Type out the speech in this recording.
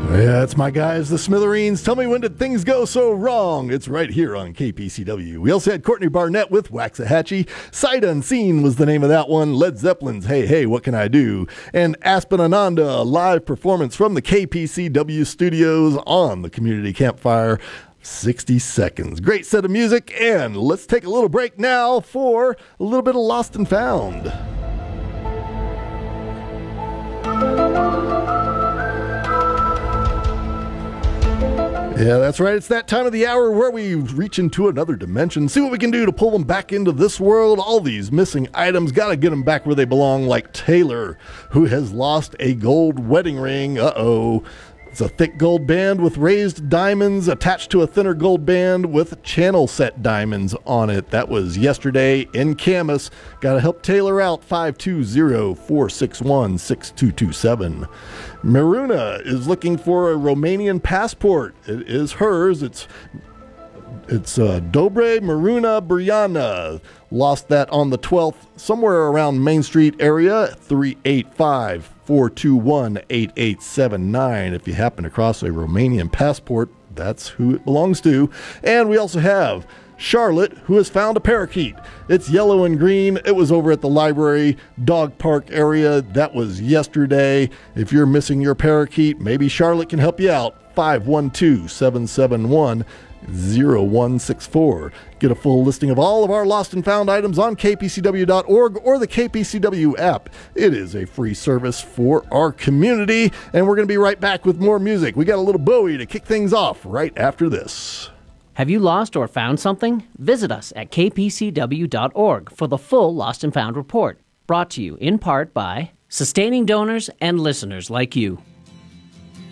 Yeah, it's my guys, the Smithereens. Tell me, when did things go so wrong? It's right here on KPCW. We also had Courtney Barnett with Waxahachie. Sight Unseen was the name of that one. Led Zeppelin's Hey Hey, What Can I Do? And Aspen Ananda, a live performance from the KPCW studios on the Community Campfire. 60 seconds. Great set of music, and let's take a little break now for a little bit of Lost and Found. Yeah, that's right. It's that time of the hour where we reach into another dimension, see what we can do to pull them back into this world. All these missing items, got to get them back where they belong, like Taylor, who has lost a gold wedding ring. Uh-oh. It's a thick gold band with raised diamonds attached to a thinner gold band with channel set diamonds on it. That was yesterday in Camas. Got to help Taylor out, 520-461-6227. Maruna is looking for a Romanian passport. It is hers. It's Dobre Maruna Briana. Lost that on the 12th, somewhere around Main Street area, 385-421-8879. If you happen to cross a Romanian passport, that's who it belongs to. And we also have Charlotte, who has found a parakeet. It's yellow and green. It was over at the library dog park area. That was yesterday. If you're missing your parakeet, maybe Charlotte can help you out. 512-771-0164. Get a full listing of all of our lost and found items on kpcw.org or the KPCW app. It is a free service for our community, and we're going to be right back with more music. We got a little Bowie to kick things off right after this. Have you lost or found something? Visit us at kpcw.org for the full Lost and Found report, brought to you in part by sustaining donors and listeners like you.